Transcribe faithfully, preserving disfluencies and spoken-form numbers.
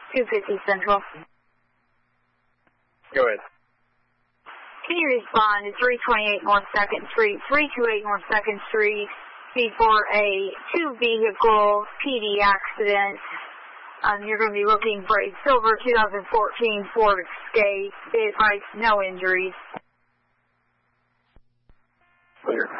two fifty Central. Go ahead. Can you respond to three twenty-eight North second Street, three twenty-eight North second Street, for a two-vehicle P D accident? Um, you're going to be looking for a silver two thousand fourteen Ford Escape. It writes no injuries. Clear.